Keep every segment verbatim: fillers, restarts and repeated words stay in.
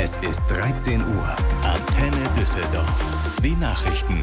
Es ist dreizehn Uhr. Antenne Düsseldorf. Die Nachrichten.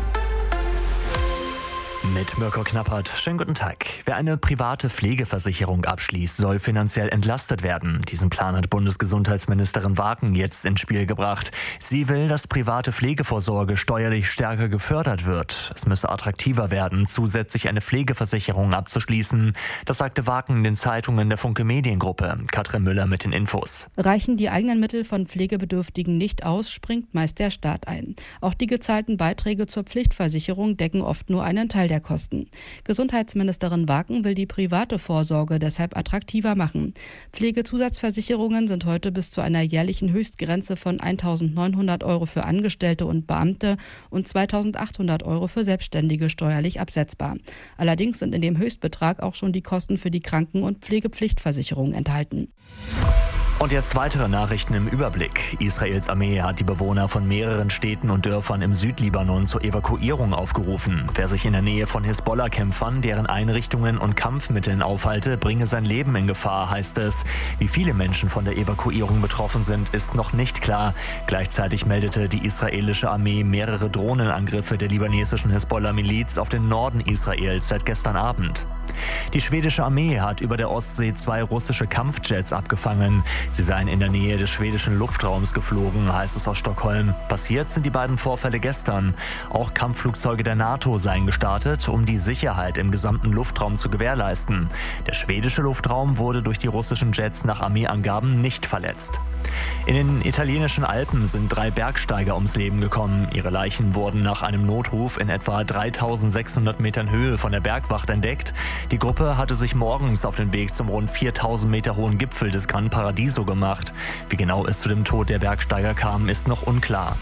Mit Mirko Knappert. Schönen guten Tag. Wer eine private Pflegeversicherung abschließt, soll finanziell entlastet werden. Diesen Plan hat Bundesgesundheitsministerin Waken jetzt ins Spiel gebracht. Sie will, dass private Pflegevorsorge steuerlich stärker gefördert wird. Es müsse attraktiver werden, zusätzlich eine Pflegeversicherung abzuschließen. Das sagte Waken den Zeitungen der Funke Mediengruppe. Katrin Müller mit den Infos. Reichen die eigenen Mittel von Pflegebedürftigen nicht aus, springt meist der Staat ein. Auch die gezahlten Beiträge zur Pflichtversicherung decken oft nur einen Teil der Kosten. Gesundheitsministerin Waken will die private Vorsorge deshalb attraktiver machen. Pflegezusatzversicherungen sind heute bis zu einer jährlichen Höchstgrenze von eintausendneunhundert Euro für Angestellte und Beamte und zweitausendachthundert Euro für Selbstständige steuerlich absetzbar. Allerdings sind in dem Höchstbetrag auch schon die Kosten für die Kranken- und Pflegepflichtversicherung enthalten. Und jetzt weitere Nachrichten im Überblick. Israels Armee hat die Bewohner von mehreren Städten und Dörfern im Südlibanon zur Evakuierung aufgerufen. Wer sich in der Nähe von Hisbollah-Kämpfern, deren Einrichtungen und Kampfmitteln aufhalte, bringe sein Leben in Gefahr, heißt es. Wie viele Menschen von der Evakuierung betroffen sind, ist noch nicht klar. Gleichzeitig meldete die israelische Armee mehrere Drohnenangriffe der libanesischen Hisbollah-Miliz auf den Norden Israels seit gestern Abend. Die schwedische Armee hat über der Ostsee zwei russische Kampfjets abgefangen. Sie seien in der Nähe des schwedischen Luftraums geflogen, heißt es aus Stockholm. Passiert sind die beiden Vorfälle gestern. Auch Kampfflugzeuge der NATO seien gestartet, um die Sicherheit im gesamten Luftraum zu gewährleisten. Der schwedische Luftraum wurde durch die russischen Jets nach Armeeangaben nicht verletzt. In den italienischen Alpen sind drei Bergsteiger ums Leben gekommen. Ihre Leichen wurden nach einem Notruf in etwa dreitausendsechshundert Metern Höhe von der Bergwacht entdeckt. Die Gruppe hatte sich morgens auf den Weg zum rund viertausend Meter hohen Gipfel des Gran Paradiso gemacht. Wie genau es zu dem Tod der Bergsteiger kam, ist noch unklar.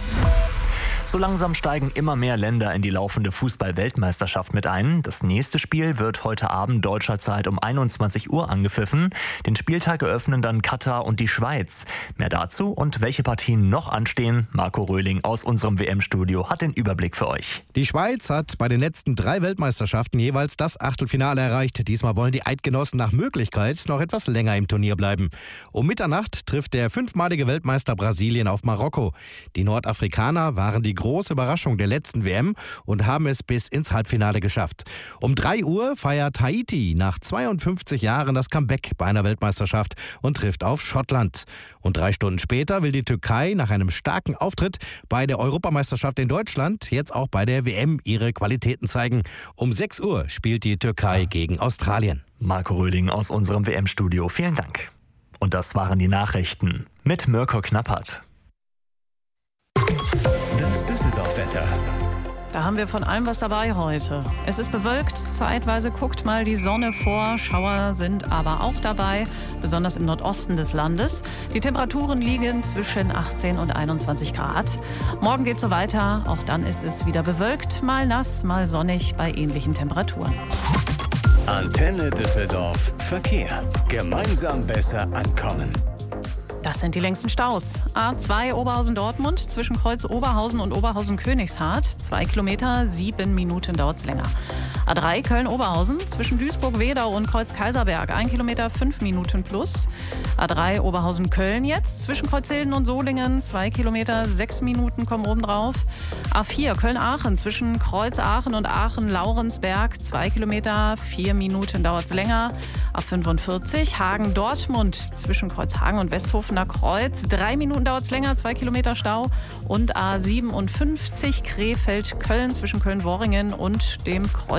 So langsam steigen immer mehr Länder in die laufende Fußball-Weltmeisterschaft mit ein. Das nächste Spiel wird heute Abend deutscher Zeit um einundzwanzig Uhr angepfiffen. Den Spieltag eröffnen dann Katar und die Schweiz. Mehr dazu und welche Partien noch anstehen, Marco Röhling aus unserem W M-Studio hat den Überblick für euch. Die Schweiz hat bei den letzten drei Weltmeisterschaften jeweils das Achtelfinale erreicht. Diesmal wollen die Eidgenossen nach Möglichkeit noch etwas länger im Turnier bleiben. Um Mitternacht trifft der fünfmalige Weltmeister Brasilien auf Marokko. Die Nordafrikaner waren die große Überraschung der letzten W M und haben es bis ins Halbfinale geschafft. Um drei Uhr feiert Haiti nach zweiundfünfzig Jahren das Comeback bei einer Weltmeisterschaft und trifft auf Schottland. Und drei Stunden später will die Türkei nach einem starken Auftritt bei der Europameisterschaft in Deutschland jetzt auch bei der W M ihre Qualitäten zeigen. Um sechs Uhr spielt die Türkei gegen Australien. Marco Röhling aus unserem W M-Studio. Vielen Dank. Und das waren die Nachrichten mit Mirko Knappert. Das Düsseldorf-Wetter. Da haben wir von allem was dabei heute. Es ist bewölkt, zeitweise guckt mal die Sonne vor, Schauer sind aber auch dabei, besonders im Nordosten des Landes. Die Temperaturen liegen zwischen achtzehn und einundzwanzig Grad. Morgen geht es so weiter, auch dann ist es wieder bewölkt, mal nass, mal sonnig bei ähnlichen Temperaturen. Antenne Düsseldorf Verkehr. Gemeinsam besser ankommen. Das sind die längsten Staus. A zwei Oberhausen-Dortmund zwischen Kreuz Oberhausen und Oberhausen-Königshardt. Zwei Kilometer, sieben Minuten dauert es länger. A drei Köln-Oberhausen zwischen Duisburg-Wedau und Kreuz Kaiserberg. Ein Kilometer, fünf Minuten plus. A drei Oberhausen-Köln jetzt zwischen Kreuzhilden und Solingen. Zwei Kilometer, sechs Minuten kommen obendrauf. A vier Köln-Aachen zwischen Kreuz Aachen und Aachen-Laurensberg. Zwei Kilometer, vier Minuten dauert es länger. A fünfundvierzig Hagen-Dortmund zwischen Kreuzhagen und Westhofener Kreuz. Drei Minuten dauert es länger, zwei Kilometer Stau. Und A siebenundfünfzig Krefeld-Köln zwischen Köln-Worringen und dem Kreuz